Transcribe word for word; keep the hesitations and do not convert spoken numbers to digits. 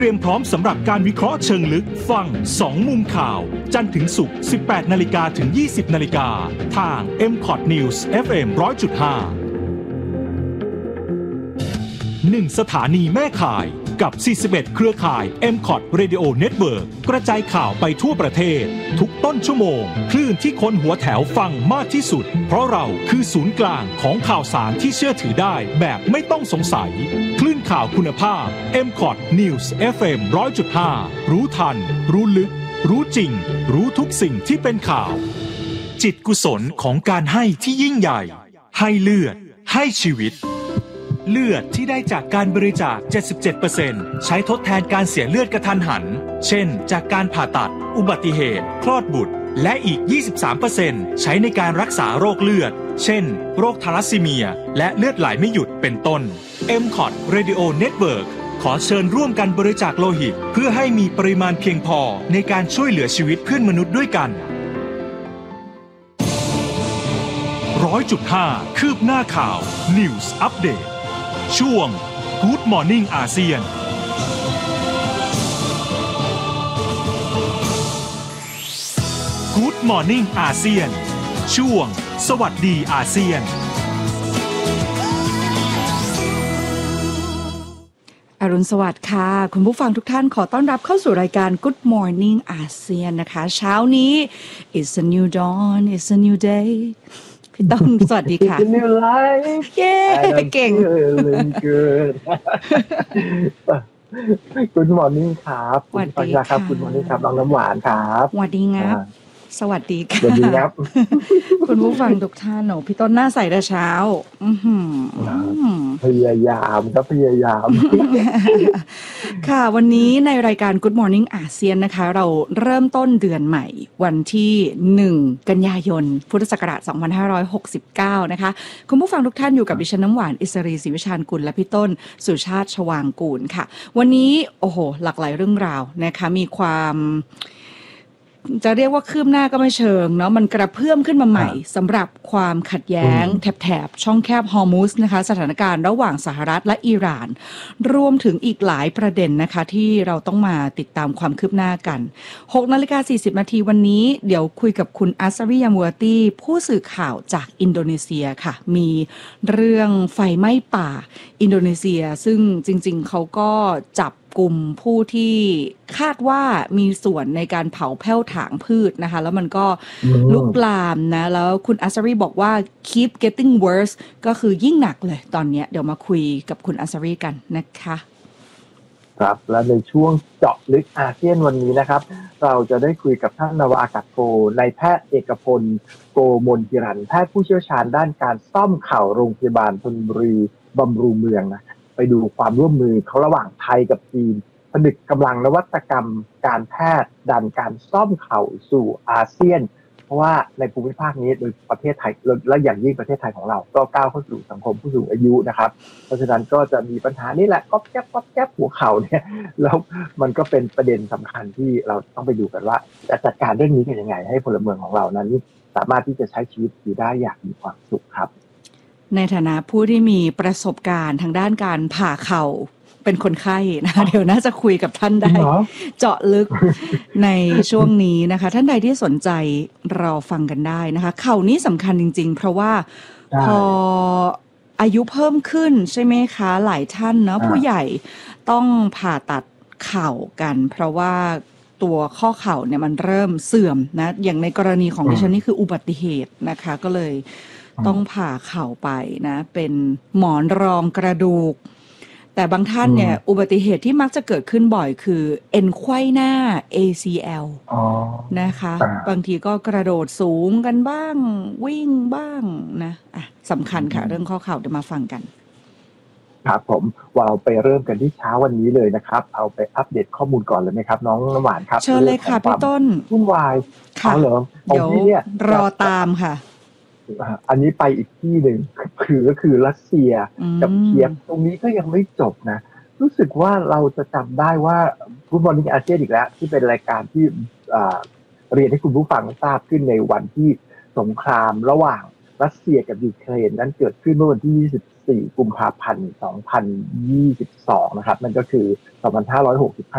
เตรียมพร้อมสำหรับการวิเคราะห์เชิงลึกฟังสองมุมข่าวจันทร์ถึงศุกร์ สิบแปดนาฬิกา ถึง ยี่สิบนาฬิกาทาง เอ็ม คอท News เอฟ เอ็ม หนึ่งร้อยจุดห้า หนึ่งสถานีแม่ข่ายกับสี่สิบเอ็ดเครือข่าย เอ็ม คอท Radio Network กระจายข่าวไปทั่วประเทศทุกต้นชั่วโมงคลื่นที่คนหัวแถวฟังมากที่สุดเพราะเราคือศูนย์กลางของข่าวสารที่เชื่อถือได้แบบไม่ต้องสงสัยคลื่นข่าวคุณภาพ เอ็ม คอท News เอฟ เอ็ม หนึ่งร้อยจุดห้า รู้ทันรู้ลึกรู้จริงรู้ทุกสิ่งที่เป็นข่าวจิตกุศลของการให้ที่ยิ่งใหญ่ให้เลือดให้ชีวิตเลือดที่ได้จากการบริจาค เจ็ดสิบเจ็ดเปอร์เซ็นต์ ใช้ทดแทนการเสียเลือดกระทันหันเช่นจากการผ่าตัดอุบัติเหตุคลอดบุตรและอีก ยี่สิบสามเปอร์เซ็นต์ ใช้ในการรักษาโรคเลือดเช่นโรคทาลัสซีเมียและเลือดไหลไม่หยุดเป็นต้น เอ็ม คอท Radio Network ขอเชิญร่วมกันบริจาคโลหิตเพื่อให้มีปริมาณเพียงพอในการช่วยเหลือชีวิตเพื่อนมนุษย์ด้วยกัน หนึ่งร้อยจุดห้า คืบหน้าข่าว News Update ช่วง Good Morning อาเซียน Good Morning อาเซียนช่วงสวัสดีอาเซียนอรุณสวัสดิ์ค่ะคุณผู้ฟังทุกท่านขอต้อนรับเข้าสู่รายการ Good Morning อาเซียนนะคะเช้านี้ It's a new dawn It's a new day พี่ต้นสวัสดีค่ะ It's a new life เย้เก่ง good Good morning ครับสวัสดีครับ Good morning ครับน้องน้ำหวานครับสวัสดีครับสวัสดีค่ะสวัสดีครับคุณผู้ฟังทุกท่านโอ้พี่ต้นหน้าใสแต่เช้าพยายามครับพยายามค่ะวันนี้ในรายการ Good Morning อาเซียนนะคะเราเริ่มต้นเดือนใหม่วันที่หนึ่งกันยายนพุทธศักราชสองพันห้าร้อยหกสิบเก้านะคะคุณผู้ฟังทุกท่านอยู่กับดิฉันน้ำหวานอิสรีศรีวิชาญกุลและพี่ต้นสุชาติชวางกูลค่ะวันนี้โอ้โหหลากหลายเรื่องราวนะคะมีความจะเรียกว่าคืบหน้าก็ไม่เชิงเนาะมันกระเพื่อมขึ้นมาใหม่สำหรับความขัดแย้งแถบๆช่องแคบฮอร์มุซนะคะสถานการณ์ระหว่างสหรัฐและอิหร่านรวมถึงอีกหลายประเด็นนะคะที่เราต้องมาติดตามความคืบหน้ากัน หกนาฬิกาสี่สิบนาทีวันนี้เดี๋ยวคุยกับคุณอัสริยามัวตีผู้สื่อข่าวจากอินโดนีเซียค่ะมีเรื่องไฟไหม้ป่าอินโดนีเซียซึ่งจริงๆเขาก็จับกลุ่มผู้ที่คาดว่ามีส่วนในการเผาแผ้วถางพืชนะคะแล้วมันก็ลุกลามนะแล้วคุณอัสรีบอกว่า keep getting worse ก็คือยิ่งหนักเลยตอนนี้เดี๋ยวมาคุยกับคุณอัสรีกันนะคะครับและในช่วงเจาะลึกอาเซียนวันนี้นะครับเราจะได้คุยกับท่านนาวาอากาศโทนายแพทย์เอกพลโกมลกิรันแพทย์ผู้เชี่ยวชาญด้านการซ่อมเข่าโรงพยาบาลธนบุรีบำรุงเมืองนะไปดูความร่วมมือเขาระหว่างไทยกับจีนผนึกกำลังนวัตกรรมการแพทย์ดันการซ่อมเข่าสู่อาเซียนเพราะว่าในภูมิภาคนี้โดยประเทศไทยและอย่างยิ่งประเทศไทยของเราก็ก้าวเข้าสู่สังคมผู้สูงอายุนะครับเพราะฉะนั้นก็จะมีปัญหานี่แหละก๊อบแก๊บก๊อบแก๊บหัวเข่าเนี่ยแล้วมันก็เป็นประเด็นสำคัญที่เราต้องไปดูกันว่าจะจัดการเรื่องนี้กันยังไงให้พลเมืองของเรานั้นสามารถที่จะใช้ชีวิตอยู่ได้อย่างมีความสุขครับในฐานะผู้ที่มีประสบการณ์ทางด้านการผ่าเข่าเป็นคนไข้นะเดี๋ยวน่าจะคุยกับท่านได้เจาะลึกในช่วงนี้นะคะท่านใดที่สนใจรอฟังกันได้นะคะเข่านี้สำคัญจริงๆเพราะว่าพออายุเพิ่มขึ้นใช่ไหมคะหลายท่านเนาะผู้ใหญ่ต้องผ่าตัดเข่ากันเพราะว่าตัวข้อเข่าเนี่ยมันเริ่มเสื่อมนะอย่างในกรณีของดิฉันนี่คืออุบัติเหตุนะคะก็เลยต้องผ่าเข่าไปนะเป็นหมอนรองกระดูกแต่บางท่านเนี่ยอุบัติเหตุที่มักจะเกิดขึ้นบ่อยคือเอ็นไขว้หน้า เอ ซี แอล นะคะบางทีก็กระโดดสูงกันบ้างวิ่งบ้างนะอ่ะสำคัญค่ะเรื่องข้อเข่าเดี๋ยวมาฟังกันครับผมว่าเราไปเริ่มกันที่เช้าวันนี้เลยนะครับเอาไปอัปเดตข้อมูลก่อนเลยไหมครับน้องน้ำหวานครับเชิญเลยค่ะพี่ต้นวุ่นวายค่ะเหรอเดี๋ยวรอตามค่ะอันนี้ไปอีกที่หนึ่งคือก็คือรัสเซียกับเคียฟตรงนี้ก็ยังไม่จบนะรู้สึกว่าเราจะจำได้ว่าฟุตบอลลีกอาเซียนอีกแล้วที่เป็นรายการที่เรียนให้คุณผู้ฟังทราบขึ้นในวันที่สงครามระหว่างรัสเซียกับยูเครนนั้นเกิดขึ้นเมื่อวันที่ยี่สิบสี่กุมภาพันธ์สองพันยี่สิบสองนะครับนั่นก็คือสองพันห้าร้อยหกสิบห้า